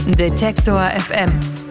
Detektor FM.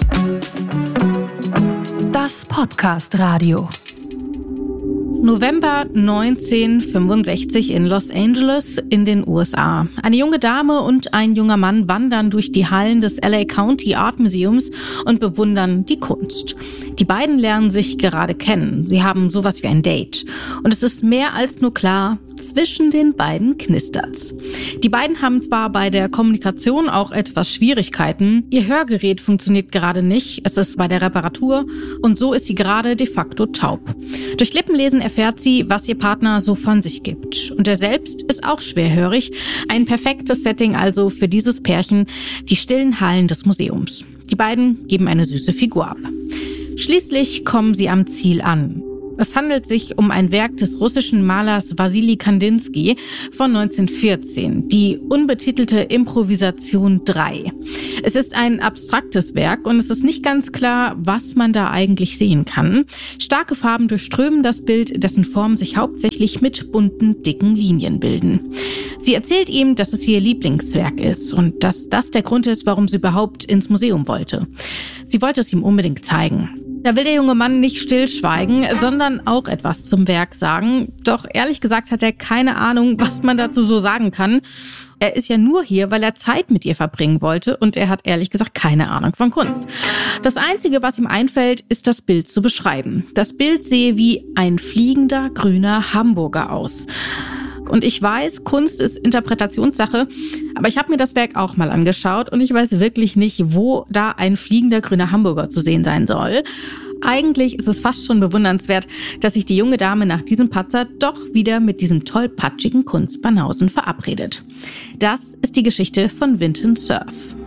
Das Podcast-Radio. November 1965 in Los Angeles in den USA. Eine junge Dame und ein junger Mann wandern durch die Hallen des LA County Art Museums und bewundern die Kunst. Die beiden lernen sich gerade kennen. Sie haben sowas wie ein Date. Und es ist mehr als nur klar, zwischen den beiden knistert's. Die beiden haben zwar bei der Kommunikation auch etwas Schwierigkeiten. Ihr Hörgerät funktioniert gerade nicht. Es ist bei der Reparatur und so ist sie gerade de facto taub. Durch Lippenlesen erfährt sie, was ihr Partner so von sich gibt. Und er selbst ist auch schwerhörig. Ein perfektes Setting also für dieses Pärchen, die stillen Hallen des Museums. Die beiden geben eine süße Figur ab. Schließlich kommen sie am Ziel an. Es handelt sich um ein Werk des russischen Malers Wassili Kandinsky von 1914, die unbetitelte Improvisation 3. Es ist ein abstraktes Werk und es ist nicht ganz klar, was man da eigentlich sehen kann. Starke Farben durchströmen das Bild, dessen Formen sich hauptsächlich mit bunten, dicken Linien bilden. Sie erzählt ihm, dass es ihr Lieblingswerk ist und dass das der Grund ist, warum sie überhaupt ins Museum wollte. Sie wollte es ihm unbedingt zeigen. Da will der junge Mann nicht stillschweigen, sondern auch etwas zum Werk sagen. Doch ehrlich gesagt hat er keine Ahnung, was man dazu so sagen kann. Er ist ja nur hier, weil er Zeit mit ihr verbringen wollte und er hat ehrlich gesagt keine Ahnung von Kunst. Das Einzige, was ihm einfällt, ist das Bild zu beschreiben. Das Bild sehe wie ein fliegender grüner Hamburger aus. Und ich weiß, Kunst ist Interpretationssache, aber ich habe mir das Werk auch mal angeschaut und ich weiß wirklich nicht, wo da ein fliegender grüner Hamburger zu sehen sein soll. Eigentlich ist es fast schon bewundernswert, dass sich die junge Dame nach diesem Patzer doch wieder mit diesem tollpatschigen Kunstbanausen verabredet. Das ist die Geschichte von Vinton Cerf.